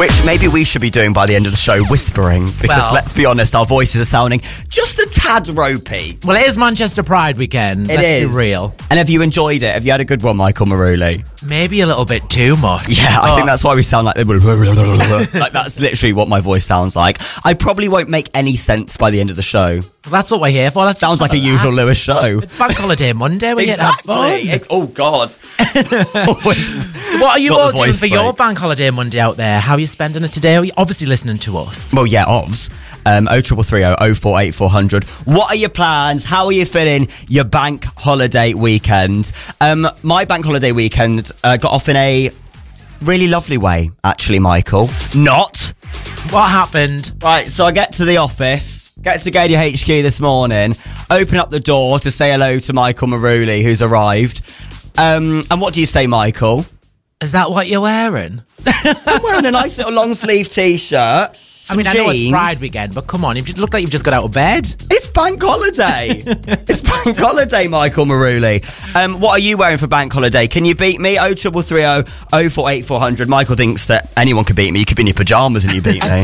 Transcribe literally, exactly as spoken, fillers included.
Which maybe we should be doing by the end of the show, whispering. Because Well- let's be honest, our voices are sounding just a tad ropey. Well, it is Manchester Pride weekend. It Let's is. be real. And have you enjoyed it? Have you had a good one, Michael Maruli? Maybe a little bit too much. Yeah, I Oh. think that's why we sound like... like that's literally what my voice sounds like. I probably won't make any sense by the end of the show. Well, that's what we're here for. Let's Sounds talk like a about usual that. Lewis show. It's Bank Holiday Monday. We're here to have fun. It- oh, God. So what are you Got the all doing voice for your break. Bank Holiday Monday out there? How are you spending it today? Are you obviously listening to us? Well, yeah, ovs. Um, oh triple three oh oh four eight four hundred. What are your plans? How are you feeling your bank holiday weekend? Um, my bank holiday weekend uh, got off in a really lovely way, actually, Michael. Not. What happened? Right, so I get to the office, get to Gadia H Q this morning, open up the door to say hello to Michael Maruli, who's arrived. Um, and what do you say, Michael? Is that what you're wearing? I'm wearing a nice little long sleeve t-shirt. I mean, I know it's Pride weekend, but come on, you look like you've just got out of bed. It's bank holiday. It's bank holiday, Michael Maruli. Um, what are you wearing for bank holiday? Can you beat me? oh triple three oh oh four eight four hundred. Michael thinks that anyone could beat me. You could be in your pyjamas and you beat me.